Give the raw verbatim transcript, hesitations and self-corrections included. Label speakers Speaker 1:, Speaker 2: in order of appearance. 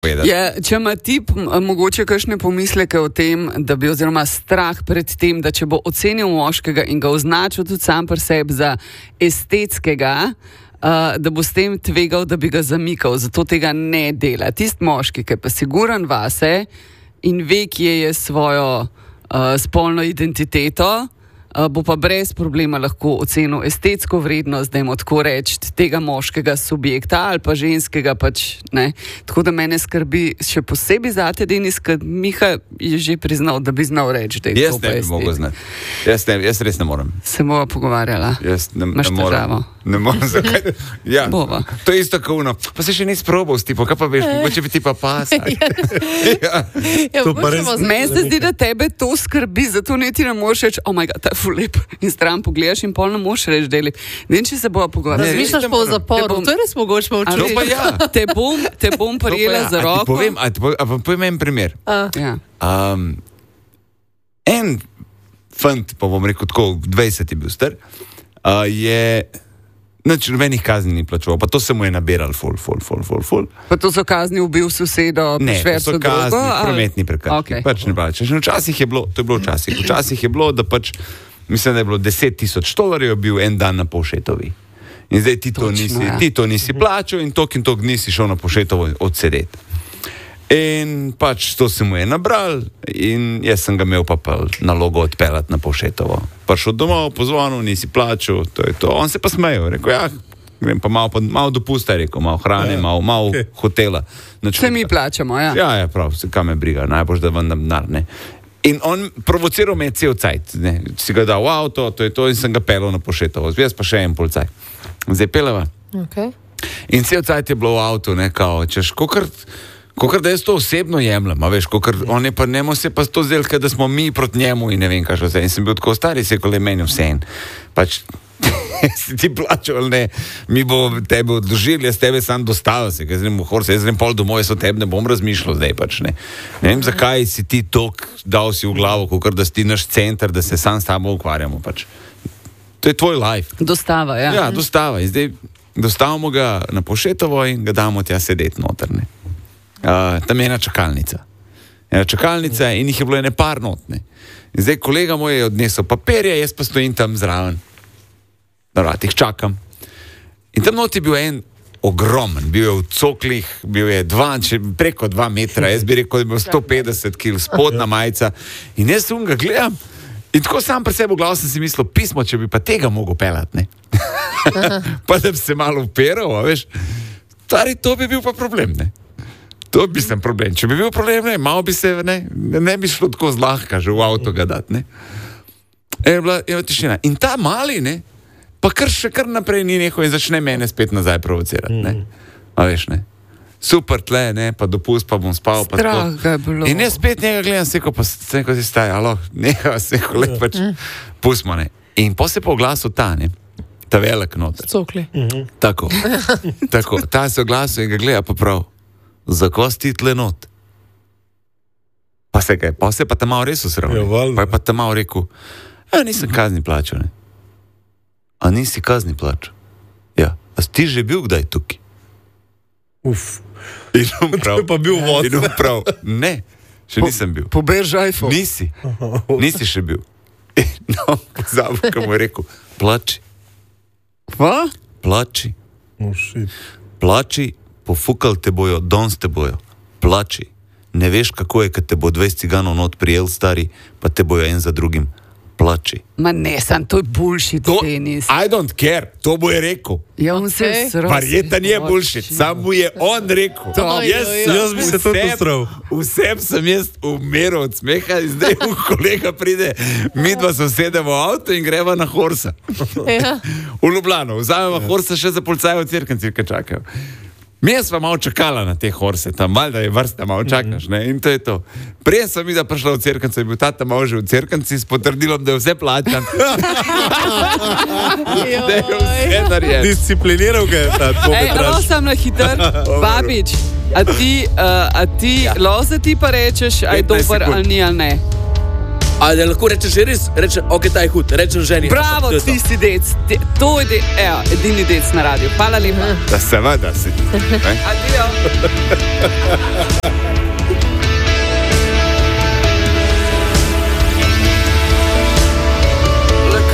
Speaker 1: Ja, če ima tip mogoče kakšne pomisleke o tem, da bi oziroma strah pred tem, da če bo ocenil moškega in ga označil tudi sam pri sebi za estetskega, uh, da bo s tem tvegal, da bi ga zamikal, zato tega ne dela. Tist moški, ki je pa siguran vase in ve, kje je svojo uh, spolno identiteto, Uh, bo pa brez problema lahko ocenil estetsko vrednost, da jim tako reči, tega moškega subjekta ali pa ženskega pač, ne. Tako da mene skrbi še posebej zate, Denis, ker Miha je že priznal, da bi znal reči, da je
Speaker 2: jaz
Speaker 1: to pa
Speaker 2: ne bi mogel znati. Jaz, ne, jaz res ne morem.
Speaker 1: Se bova pogovarjala.
Speaker 2: Jaz ne,
Speaker 1: Maš
Speaker 2: ne morem.
Speaker 1: težavo.
Speaker 2: Ne morem, zakaj? Ja,
Speaker 1: Bova.
Speaker 2: To je isto kauno. Pa se še nisi probal s tipom, kaj pa veš, mogoče bi ti pa pas.
Speaker 1: Ja. Ja, meni se zdi, da tebe to skrbi, zato ne ti ne moreš reči, oh my god, ta je ful lep. In stran pogledaš in pol ne moš reči, da je lep. Vem, če se bova pogovarjala.
Speaker 3: Razmišljaš pa o zaporu, to je res mogoče pa
Speaker 2: To pa ja.
Speaker 1: Te bom, te bom prijela
Speaker 2: ja.
Speaker 1: za roko.
Speaker 2: A ti povem, a ti povem, a vam povem en primer.
Speaker 3: A.
Speaker 1: Ja.
Speaker 2: Um, en fant, pa bom rekel tako, dvajset je bil star, uh, je nič nobenih kazni ni plačeval, pa to se mu je nabiral ful, ful, ful, ful, ful.
Speaker 1: Pa to so kazni ubil sosedo,
Speaker 2: Ne, to
Speaker 1: švercu
Speaker 2: so kazni,
Speaker 1: drogo, ali-
Speaker 2: prometni prekrški.
Speaker 1: Okej.
Speaker 2: Pač ne plačaš. Včasih je bilo, to je bilo včasih, včasih je bilo, da pač, mislim, da je bilo deset tisoč dolarjev bil en dan na Povšetovi. In zdaj ti to,
Speaker 1: Točno,
Speaker 2: nisi,
Speaker 1: ja.
Speaker 2: ti to nisi plačal in tok in tok nisi šel na Povšetovo odsedeti. In pač to se mu je nabral in jaz sem ga imel pa, pa nalogo odpeljati na Povšetovo. Prišel domov, pozvonil, nisi plačal, to je to. On se pa smejal, rekel, ja, grem pa malo, pa, malo dopusta, rekel, malo hrane, malo, malo okay. hotela.
Speaker 1: Se mi plačamo, ja.
Speaker 2: Ja, ja, prav, se kam me briga, najbolj, da vendam denar, ne. In on provociral me cel cajt, ne. Si ga dal v avto, to je to, in sem ga pelal na Povšetovo. Jaz pa še en policaj. Zdaj pelava.
Speaker 3: Okay.
Speaker 2: In cel cajt je bilo v avtu, ne, kao, češ, kokr, kokr da jaz to osebno jemljem, a veš, kokr, on je pa njemu se pa to zdel, da smo mi proti njemu in ne vem, kaj še vse. In sem bil tako stari, se je meni vse en. Pač, si ti plačal ali ne, mi bo tebe odložili, jaz tebe sam dostavil se, ker zdaj v horse, jaz grem pol domov, jaz o tebi ne bom razmišljal zdaj pač, ne. Ne vem, zakaj si ti tok dal si v glavo, kakor da si ti naš center, da se sam s tabo ukvarjamo pač. To je tvoj life.
Speaker 1: Dostava, ja.
Speaker 2: Ja, dostava. In zdaj dostavimo ga na Povšetovo in ga damo tja sedeti noter, ne. Uh, tam je ena čakalnica. Ena čakalnica in jih je bilo ene par notne. In zdaj kolega moj je odnesel papirje, jaz pa stojim tam zraven. Na vratih čakam. In tam not je bil en ogromen, bil je v coklih, bil je dva, če preko dva metra, jaz bi rekel, da je bil sto petdeset kilogramov, spodna majica. In jaz sem ga gledam in tako sam pri sebi v glavu sem si mislil, pismo, če bi pa tega mogel pelati, ne. Pa da bi se malo uperal, a veš. Tari, to bi bil pa problem, ne. To bi sem problem. Če bi bil problem, ne, malo bi se, ne, ne bi šlo tako zlahka že v avto ga dati, ne. E, bila, je tišina. In ta mali, ne, pa kar še kar naprej ni nehal in začne mene spet nazaj provocirati, ne. A veš, ne. Super tle, ne, pa dopust, pa bom spal, pa
Speaker 1: Strah
Speaker 2: tako.
Speaker 1: ga je bilo.
Speaker 2: In jaz spet njega gledam, seko, pa seko si staj, alo, neha, seko, le pač, pustimo, ne. In po se po glasu ta, ne, ta velik noter.
Speaker 3: Cokli.
Speaker 2: Tako, tako, ta se v glasu in ga gleda pa prav. Zakaj si tle not? Pa se kaj, pa se pa tam malo res usral.
Speaker 4: Ja, valjda.
Speaker 2: Pa je pa tam malo rekel, ja, nisem kazni plačal, ne. A nisi kazni plačal? Ja, a si ti že bil kdaj tukaj?
Speaker 4: Uf.
Speaker 2: In on prav,
Speaker 4: To je pa bil vod.
Speaker 2: in on prav, ne, še nisem bil.
Speaker 1: Pobež iPhone.
Speaker 2: Nisi, nisi še bil. No, pozabil, ko mu je rekel, plači,
Speaker 1: Kva?
Speaker 2: plači,
Speaker 4: Oh, shit.
Speaker 2: plači, pofukal te bojo, danes te bojo, plači. Ne veš, kako je, kad te bo dvajset ciganov not prijel, stari, pa te bojo en za drugim, plači.
Speaker 1: Ma ne, sam to je bullshit,
Speaker 2: To,
Speaker 1: Denis.
Speaker 2: I don't care, to bo je rekel.
Speaker 1: Ja, on se je
Speaker 3: Okej.
Speaker 1: sral.
Speaker 2: Verjetno je bullshit, sam mu je on rekel.
Speaker 1: To-
Speaker 2: Jaz,
Speaker 3: Oj, oj,
Speaker 2: sem
Speaker 4: jaz bi se tudi
Speaker 2: vsem-
Speaker 4: ustral.
Speaker 2: Vsem sem jaz umiral od smeha in zdaj mu kolega pride, mi dva se usedemo v avto in greva na Horsa.
Speaker 3: Ja.
Speaker 2: V Ljubljano, vzamemo Horsa še za policaje v Cerknici, ki čakajo. Mi smo malo čakala na te Horse, tam valjda je vrsta, malo čakaš, ne, in to je to. Prej sem mi da prišla v Cerknico, je bil tata malo že v Cerknici s potrdilom, da je vse plačan, da je vse narejeno.
Speaker 4: Discipliniral ga je ta
Speaker 1: Ej,
Speaker 4: dvometraž.
Speaker 1: alo sam na hiter. Babič, a ti, uh, a ti,
Speaker 2: Ja.
Speaker 1: loze ti pa rečeš, aj
Speaker 2: petnajst
Speaker 1: dober
Speaker 2: sekund.
Speaker 1: ali ni ali ne.
Speaker 5: A da lahko rečeš že res, rečem, ok, ta je hud, rečem ženi.
Speaker 1: Bravo,
Speaker 5: to je to.
Speaker 1: ti si dec. Te, to je de, evo, edini dec na radiju. Hvala lepa.
Speaker 2: Da seveda si.
Speaker 1: Adijo.